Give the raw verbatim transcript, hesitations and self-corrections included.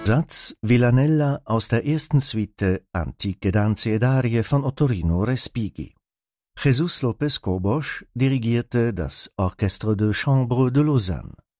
Satz Villanella aus der ersten Suite Antiche Danze ed Arie von Ottorino Respighi. Jesús López Cobos dirigierte das Orchestre de Chambre de Lausanne.